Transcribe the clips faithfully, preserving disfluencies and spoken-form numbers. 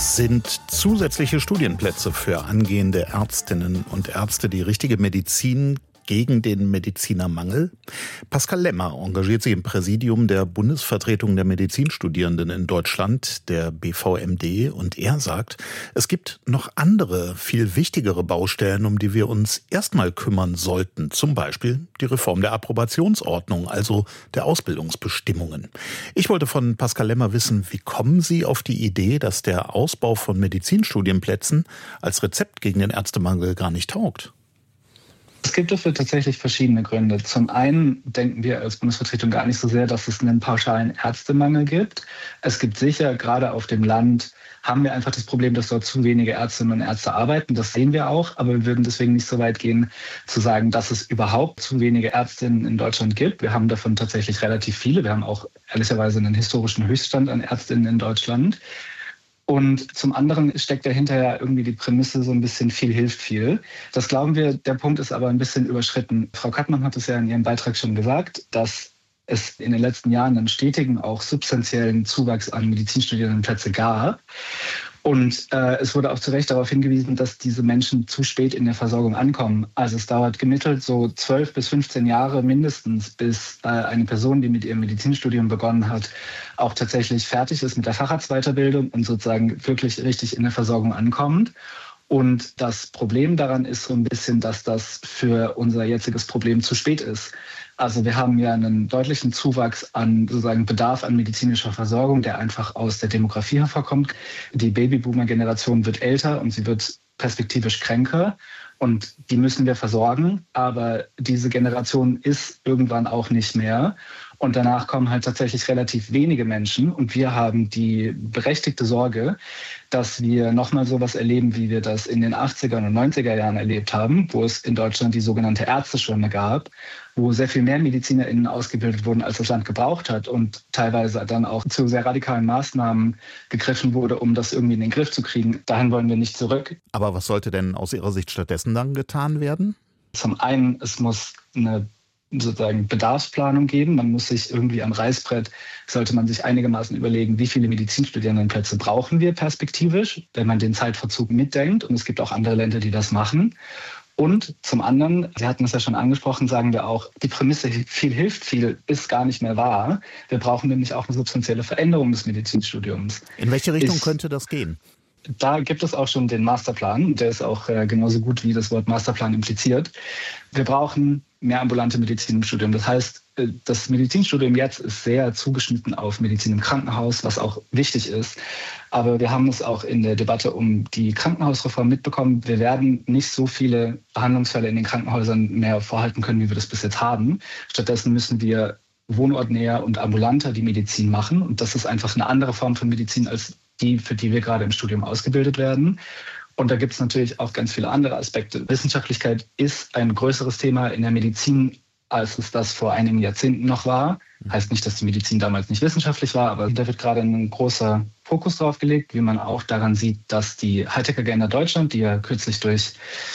Sind zusätzliche Studienplätze für angehende Ärztinnen und Ärzte die richtige Medizin gegen den Medizinermangel? Pascal Lemmer engagiert sich im Präsidium der Bundesvertretung der Medizinstudierenden in Deutschland, der B V M D, und er sagt, es gibt noch andere, viel wichtigere Baustellen, um die wir uns erstmal kümmern sollten. Zum Beispiel die Reform der Approbationsordnung, also der Ausbildungsbestimmungen. Ich wollte von Pascal Lemmer wissen, wie kommen Sie auf die Idee, dass der Ausbau von Medizinstudienplätzen als Rezept gegen den Ärztemangel gar nicht taugt? Es gibt dafür tatsächlich verschiedene Gründe. Zum einen denken wir als Bundesvertretung gar nicht so sehr, dass es einen pauschalen Ärztemangel gibt. Es gibt sicher, gerade auf dem Land, haben wir einfach das Problem, dass dort zu wenige Ärztinnen und Ärzte arbeiten. Das sehen wir auch, aber wir würden deswegen nicht so weit gehen, zu sagen, dass es überhaupt zu wenige Ärztinnen in Deutschland gibt. Wir haben davon tatsächlich relativ viele. Wir haben auch ehrlicherweise einen historischen Höchststand an Ärztinnen in Deutschland. Und zum anderen steckt dahinter ja irgendwie die Prämisse so ein bisschen viel hilft viel. Das glauben wir, der Punkt ist aber ein bisschen überschritten. Frau Kattmann hat es ja in ihrem Beitrag schon gesagt, dass es in den letzten Jahren einen stetigen, auch substanziellen Zuwachs an Medizinstudierendenplätze gab. Und äh, es wurde auch zu Recht darauf hingewiesen, dass diese Menschen zu spät in der Versorgung ankommen. Also es dauert gemittelt so zwölf bis fünfzehn Jahre mindestens, bis äh, eine Person, die mit ihrem Medizinstudium begonnen hat, auch tatsächlich fertig ist mit der Facharztweiterbildung und sozusagen wirklich richtig in der Versorgung ankommt. Und das Problem daran ist so ein bisschen, dass das für unser jetziges Problem zu spät ist. Also wir haben ja einen deutlichen Zuwachs an sozusagen Bedarf an medizinischer Versorgung, der einfach aus der Demografie hervorkommt. Die Babyboomer-Generation wird älter und sie wird perspektivisch kränker. Und die müssen wir versorgen. Aber diese Generation ist irgendwann auch nicht mehr. Und danach kommen halt tatsächlich relativ wenige Menschen. Und wir haben die berechtigte Sorge, dass wir nochmal sowas erleben, wie wir das in den achtziger und neunziger Jahren erlebt haben, wo es in Deutschland die sogenannte Ärzteschwemme gab, wo sehr viel mehr MedizinerInnen ausgebildet wurden, als das Land gebraucht hat und teilweise dann auch zu sehr radikalen Maßnahmen gegriffen wurde, um das irgendwie in den Griff zu kriegen. Dahin wollen wir nicht zurück. Aber was sollte denn aus Ihrer Sicht stattdessen dann getan werden? Zum einen, es muss eine sozusagen Bedarfsplanung geben. Man muss sich irgendwie am Reißbrett, sollte man sich einigermaßen überlegen, wie viele Medizinstudierendenplätze brauchen wir perspektivisch, wenn man den Zeitverzug mitdenkt. Und es gibt auch andere Länder, die das machen. Und zum anderen, Sie hatten es ja schon angesprochen, sagen wir auch, die Prämisse viel hilft viel ist gar nicht mehr wahr. Wir brauchen nämlich auch eine substanzielle Veränderung des Medizinstudiums. In welche Richtung ich, könnte das gehen? Da gibt es auch schon den Masterplan. Der ist auch äh, genauso gut, wie das Wort Masterplan impliziert. Wir brauchen mehr ambulante Medizin im Studium. Das heißt, das Medizinstudium jetzt ist sehr zugeschnitten auf Medizin im Krankenhaus, was auch wichtig ist. Aber wir haben es auch in der Debatte um die Krankenhausreform mitbekommen. Wir werden nicht so viele Behandlungsfälle in den Krankenhäusern mehr vorhalten können, wie wir das bis jetzt haben. Stattdessen müssen wir wohnortnäher und ambulanter die Medizin machen. Und das ist einfach eine andere Form von Medizin als die, für die wir gerade im Studium ausgebildet werden. Und da gibt es natürlich auch ganz viele andere Aspekte. Wissenschaftlichkeit ist ein größeres Thema in der Medizin, als es das vor einigen Jahrzehnten noch war. Heißt nicht, dass die Medizin damals nicht wissenschaftlich war, aber da wird gerade ein großer Fokus drauf gelegt, wie man auch daran sieht, dass die Hightech-Agenda Deutschland, die ja kürzlich durch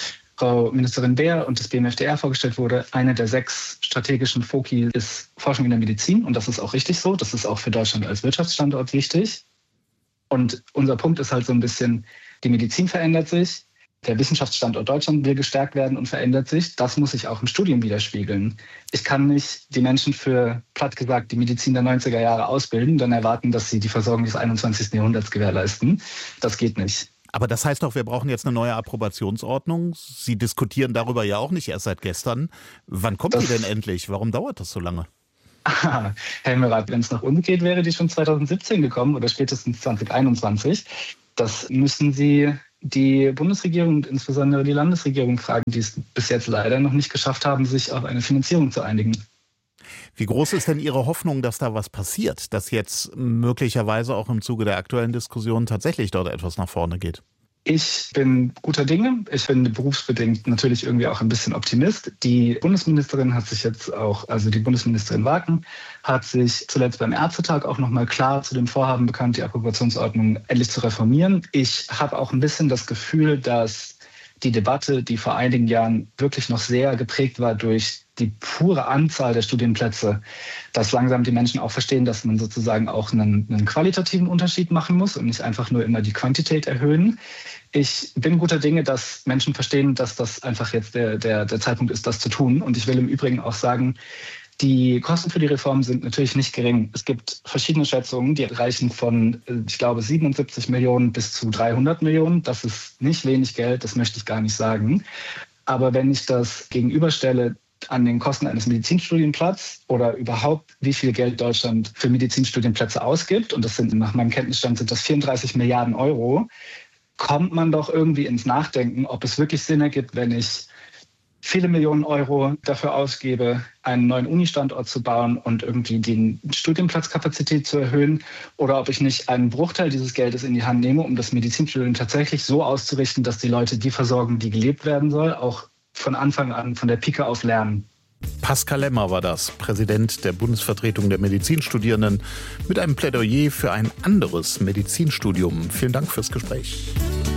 Frau Ministerin Beer und das B M F D R vorgestellt wurde, eine der sechs strategischen Foki ist Forschung in der Medizin. Und das ist auch richtig so. Das ist auch für Deutschland als Wirtschaftsstandort wichtig. Und unser Punkt ist halt so ein bisschen, die Medizin verändert sich, der Wissenschaftsstandort Deutschland will gestärkt werden und verändert sich. Das muss sich auch im Studium widerspiegeln. Ich kann nicht die Menschen für, platt gesagt, die Medizin der neunziger Jahre ausbilden, dann erwarten, dass sie die Versorgung des einundzwanzigsten Jahrhunderts gewährleisten. Das geht nicht. Aber das heißt doch, wir brauchen jetzt eine neue Approbationsordnung. Sie diskutieren darüber ja auch nicht erst seit gestern. Wann kommt das, die denn endlich? Warum dauert das so lange? Ah, Herr Himmelrath, wenn es nach uns geht, wäre die schon zweitausendsiebzehn gekommen oder spätestens zwanzig einundzwanzig. Das müssen Sie die Bundesregierung und insbesondere die Landesregierung fragen, die es bis jetzt leider noch nicht geschafft haben, sich auf eine Finanzierung zu einigen. Wie groß ist denn Ihre Hoffnung, dass da was passiert, dass jetzt möglicherweise auch im Zuge der aktuellen Diskussion tatsächlich dort etwas nach vorne geht? Ich bin guter Dinge. Ich bin berufsbedingt natürlich irgendwie auch ein bisschen Optimist. Die Bundesministerin hat sich jetzt auch, also die Bundesministerin Wagen, hat sich zuletzt beim Ärztetag auch nochmal klar zu dem Vorhaben bekannt, die Approbationsordnung endlich zu reformieren. Ich habe auch ein bisschen das Gefühl, dass die Debatte, die vor einigen Jahren wirklich noch sehr geprägt war durch die pure Anzahl der Studienplätze, dass langsam die Menschen auch verstehen, dass man sozusagen auch einen, einen qualitativen Unterschied machen muss und nicht einfach nur immer die Quantität erhöhen. Ich bin guter Dinge, dass Menschen verstehen, dass das einfach jetzt der, der, der Zeitpunkt ist, das zu tun. Und ich will im Übrigen auch sagen, die Kosten für die Reform sind natürlich nicht gering. Es gibt verschiedene Schätzungen, die reichen von, ich glaube, siebenundsiebzig Millionen bis zu dreihundert Millionen. Das ist nicht wenig Geld, das möchte ich gar nicht sagen. Aber wenn ich das gegenüberstelle an den Kosten eines Medizinstudienplatzes oder überhaupt, wie viel Geld Deutschland für Medizinstudienplätze ausgibt, und das sind nach meinem Kenntnisstand sind das vierunddreißig Milliarden Euro, kommt man doch irgendwie ins Nachdenken, ob es wirklich Sinn ergibt, wenn ich viele Millionen Euro dafür ausgebe, einen neuen Uni-Standort zu bauen und irgendwie die Studienplatzkapazität zu erhöhen, oder ob ich nicht einen Bruchteil dieses Geldes in die Hand nehme, um das Medizinstudium tatsächlich so auszurichten, dass die Leute die versorgen, die gelebt werden soll, auch von Anfang an, von der Pike auf lernen. Pascal Lemmer war das, Präsident der Bundesvertretung der Medizinstudierenden, mit einem Plädoyer für ein anderes Medizinstudium. Vielen Dank fürs Gespräch.